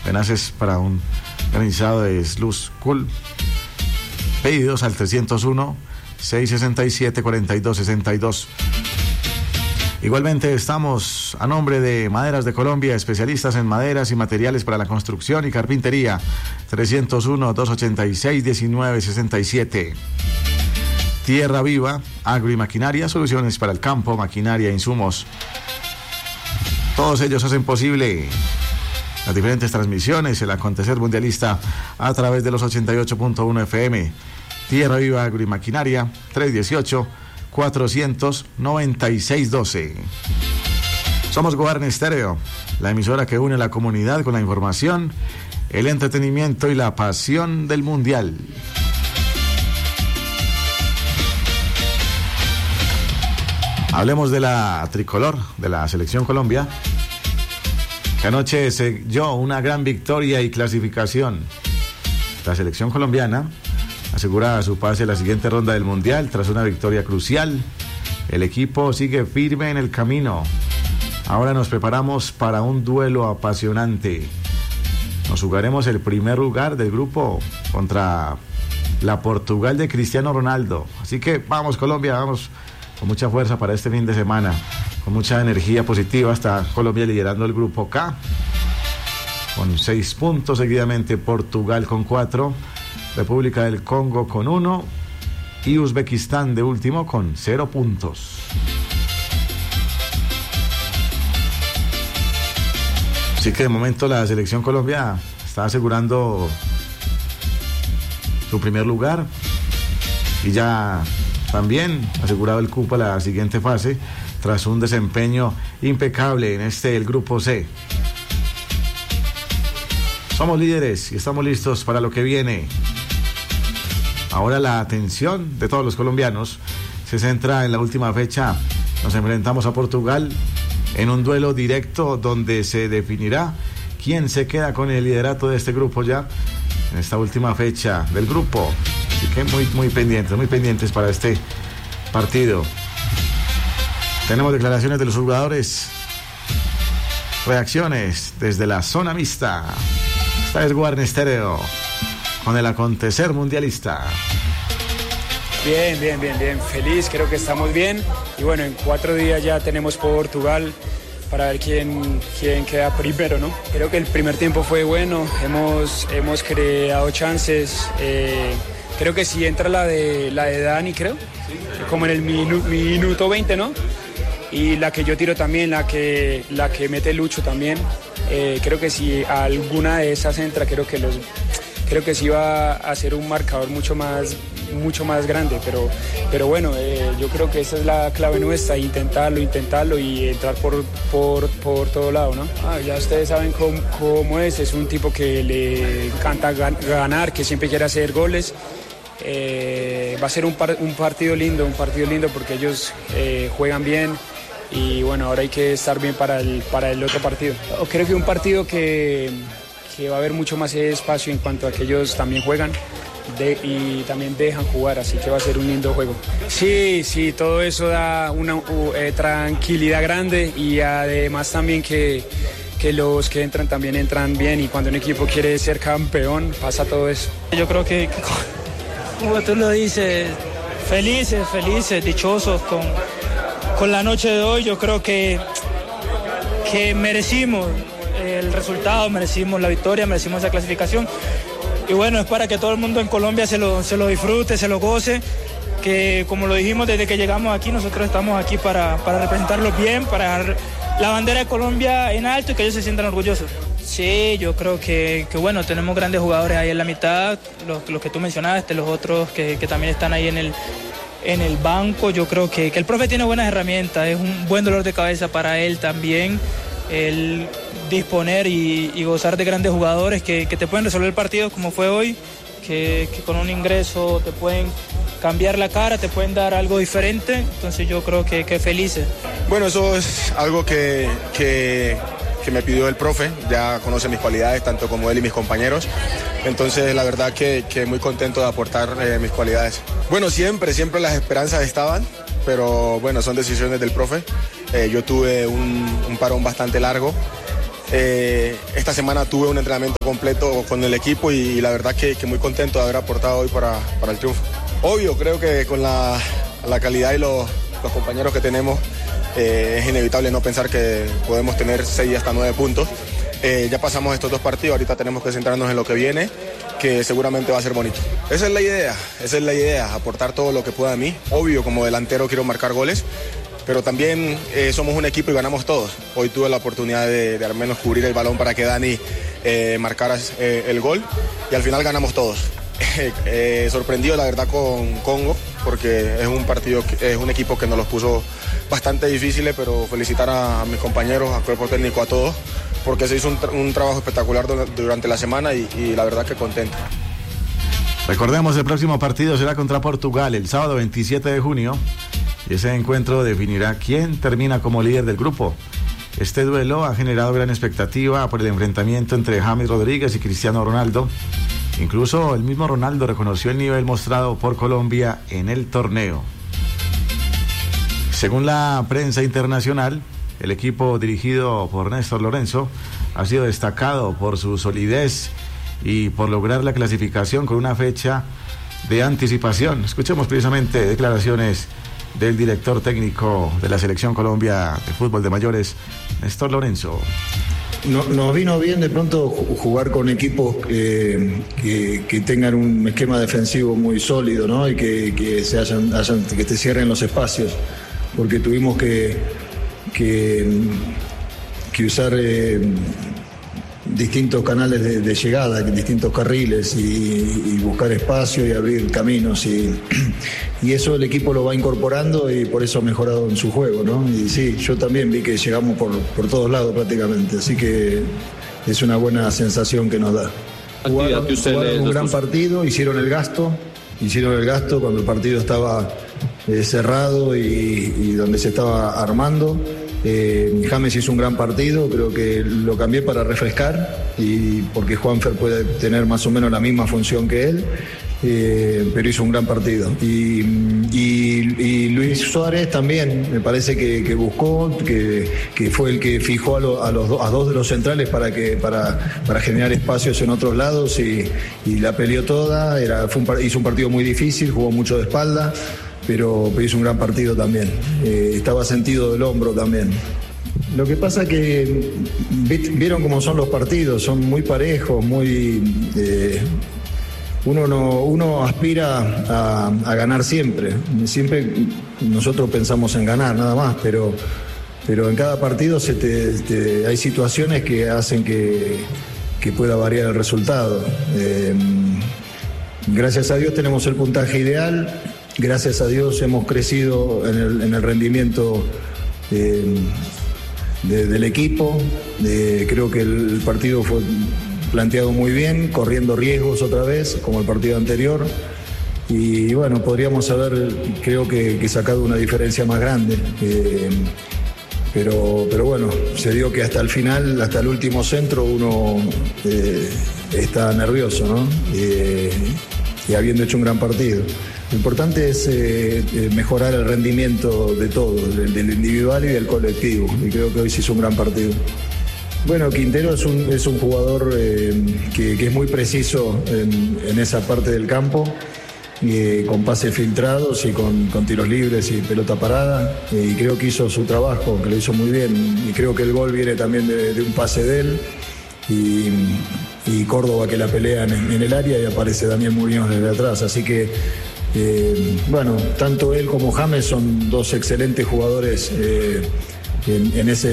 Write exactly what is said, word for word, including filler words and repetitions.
apenas es para un granizado de Slus Cool. Pedidos al trescientos uno, seiscientos sesenta y siete, cuarenta y dos sesenta y dos. Igualmente estamos a nombre de Maderas de Colombia, especialistas en maderas y materiales para la construcción y carpintería. Trescientos uno, doscientos ochenta y seis, diecinueve sesenta y siete. Tierra Viva, agro y maquinaria, soluciones para el campo, maquinaria, insumos. Todos ellos hacen posible las diferentes transmisiones, el acontecer mundialista a través de los ochenta y ocho punto uno F M. Tierra Viva, agro y maquinaria, tres dieciocho, cuatrocientos noventa y seis doce. Somos Goarn Estéreo, la emisora que une la comunidad con la información, el entretenimiento y la pasión del mundial. Hablemos de la tricolor, de la Selección Colombia, que anoche selló una gran victoria y clasificación. La selección colombiana asegura su pase a la siguiente ronda del Mundial tras una victoria crucial. El equipo sigue firme en el camino. Ahora nos preparamos para un duelo apasionante. Nos jugaremos el primer lugar del grupo contra la Portugal de Cristiano Ronaldo. Así que vamos Colombia, vamos con mucha fuerza para este fin de semana, con mucha energía positiva. Está Colombia liderando el grupo K con seis puntos, seguidamente Portugal con cuatro, República del Congo con uno y Uzbekistán de último con cero puntos. Así que de momento la selección Colombia está asegurando su primer lugar y ya también asegurado el cupo a la siguiente fase tras un desempeño impecable en este, el grupo C. Somos líderes y estamos listos para lo que viene. Ahora la atención de todos los colombianos se centra en la última fecha. Nos enfrentamos a Portugal en un duelo directo donde se definirá quién se queda con el liderato de este grupo ya en esta última fecha del grupo. Así que muy, muy pendientes, muy pendientes para este partido. Tenemos declaraciones de los jugadores, reacciones desde la zona mixta. Esta es Goarn Estéreo con el acontecer mundialista. Bien, bien, bien, bien. Feliz, creo que estamos bien. Y bueno, en cuatro días ya tenemos Portugal para ver quién, quién queda primero, ¿no? Creo que el primer tiempo fue bueno. Hemos, hemos creado chances. Eh, creo que sí entra la de, la de Dani, creo. Como en el minu, minuto veinte, ¿no? Y la que yo tiro también, la que, la que mete Lucho también. Eh, creo que si alguna de esas entra, creo que los... Creo que sí va a ser un marcador mucho más, mucho más grande, pero, pero bueno, eh, yo creo que esa es la clave nuestra, intentarlo, intentarlo y entrar por, por, por todo lado, ¿no? Ah, ya ustedes saben cómo, cómo es, es un tipo que le encanta ganar, que siempre quiere hacer goles. Eh, va a ser un, par, un partido lindo, un partido lindo porque ellos eh, juegan bien. Y bueno, ahora hay que estar bien para el, para el otro partido. Creo que un partido que... que va a haber mucho más espacio en cuanto a que ellos también juegan de, y también dejan jugar, así que va a ser un lindo juego. Sí, sí, todo eso da una uh, eh, tranquilidad grande y además también que, que los que entran también entran bien y cuando un equipo quiere ser campeón pasa todo eso. Yo creo que, que como tú lo dices, felices, felices, dichosos con, con la noche de hoy. Yo creo que, que merecimos el resultado, merecimos la victoria, merecimos esa clasificación y bueno, es para que todo el mundo en Colombia se lo, se lo disfrute, se lo goce, que como lo dijimos desde que llegamos aquí, nosotros estamos aquí para, para representarlos bien, para dejar la bandera de Colombia en alto y que ellos se sientan orgullosos. Sí, yo creo que, que bueno, tenemos grandes jugadores ahí en la mitad, los, los que tú mencionaste, los otros que, que también están ahí en el en el banco. Yo creo que, que el profe tiene buenas herramientas, es un buen dolor de cabeza para él también, el disponer y, y gozar de grandes jugadores que, que te pueden resolver partidos como fue hoy, que, que con un ingreso te pueden cambiar la cara, te pueden dar algo diferente. Entonces yo creo que, que felices. Bueno, eso es algo que, que, que me pidió el profe, ya conoce mis cualidades tanto como él y mis compañeros, entonces la verdad que, que muy contento de aportar eh, mis cualidades. Bueno, siempre, siempre las esperanzas estaban, pero bueno, son decisiones del profe. Eh, yo tuve un, un parón bastante largo Eh, esta semana tuve un entrenamiento completo con el equipo y, y la verdad que, que muy contento de haber aportado hoy para, para el triunfo. Obvio, creo que con la, la calidad y los, los compañeros que tenemos eh, es inevitable no pensar que podemos tener seis hasta nueve puntos. Eh, ya pasamos estos dos partidos, ahorita tenemos que centrarnos en lo que viene, que seguramente va a ser bonito. Esa es la idea, esa es la idea, aportar todo lo que pueda a mí. Obvio, como delantero quiero marcar goles, pero también eh, somos un equipo y ganamos todos. Hoy tuve la oportunidad de, de al menos cubrir el balón para que Dani eh, marcara eh, el gol y al final ganamos todos. eh, sorprendido la verdad con Congo, porque es un partido, es un equipo que nos los puso bastante difíciles, pero felicitar a, a mis compañeros, al cuerpo técnico, a todos, porque se hizo un, tra- un trabajo espectacular durante la semana y, y la verdad que contento. Recordemos, el próximo partido será contra Portugal el sábado veintisiete de junio y ese encuentro definirá quién termina como líder del grupo. Este duelo ha generado gran expectativa por el enfrentamiento entre James Rodríguez y Cristiano Ronaldo. Incluso el mismo Ronaldo reconoció el nivel mostrado por Colombia en el torneo. Según la prensa internacional, el equipo dirigido por Néstor Lorenzo ha sido destacado por su solidez y por lograr la clasificación con una fecha de anticipación. Escuchemos precisamente declaraciones del director técnico de la Selección Colombia de Fútbol de Mayores, Néstor Lorenzo. No, nos vino bien de pronto jugar con equipos eh, que, que tengan un esquema defensivo muy sólido, ¿no? Y que, que se hayan, hayan, que te cierren los espacios, porque tuvimos que, que, que usar eh, distintos canales de, de llegada, distintos carriles y, y buscar espacio y abrir caminos y, y eso el equipo lo va incorporando y por eso ha mejorado en su juego, ¿no? Y sí, yo también vi que llegamos por, por todos lados prácticamente, así que es una buena sensación que nos da. Jugaron, jugaron un gran partido, hicieron el gasto, hicieron el gasto cuando el partido estaba eh, cerrado y, y donde se estaba armando. Eh, James hizo un gran partido, creo que lo cambié para refrescar y porque Juanfer puede tener más o menos la misma función que él, eh, pero hizo un gran partido. Y, y, y Luis Suárez también, me parece que, que buscó, que, que fue el que fijó a, lo, a, los do, a dos de los centrales para, que, para, para generar espacios en otros lados y, y la peleó toda. Era, fue un, hizo un partido muy difícil, jugó mucho de espalda. Pero, pero hizo un gran partido también. Eh, estaba sentido del hombro también. Lo que pasa es que vieron cómo son los partidos, son muy parejos, muy eh, uno no, uno aspira a, a ganar siempre. Siempre nosotros pensamos en ganar, nada más, pero, pero en cada partido se te, te, hay situaciones que hacen que, que pueda variar el resultado. Eh, gracias a Dios tenemos el puntaje ideal. Gracias a Dios hemos crecido en el, en el rendimiento eh, de, del equipo. Eh, creo que el partido fue planteado muy bien, corriendo riesgos otra vez, como el partido anterior. Y bueno, podríamos haber, creo que, que sacado una diferencia más grande. Eh, pero, pero bueno, se dio que hasta el final, hasta el último centro, uno eh, está nervioso, ¿no? Eh, y habiendo hecho un gran partido. Lo importante es eh, mejorar el rendimiento de todo, del, del individual y del colectivo, y creo que hoy se hizo un gran partido. Bueno, Quintero es un, es un jugador eh, que, que es muy preciso en, en esa parte del campo, eh, con pases filtrados y con, con tiros libres y pelota parada, eh, y creo que hizo su trabajo, que lo hizo muy bien, y creo que el gol viene también de, de un pase de él, y, y Córdoba que la pelea en, en el área, y aparece Daniel Muñoz desde atrás, así que Eh, bueno, tanto él como James son dos excelentes jugadores eh, en, en ese